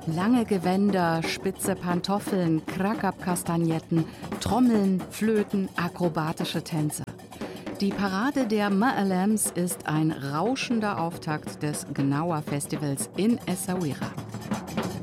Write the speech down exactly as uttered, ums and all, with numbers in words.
Lange Gewänder, spitze Pantoffeln, Krackab-Kastagnetten, Trommeln, Flöten, akrobatische Tänze. Die Parade der Ma'alems ist ein rauschender Auftakt des Gnawa Festivals in Essaouira.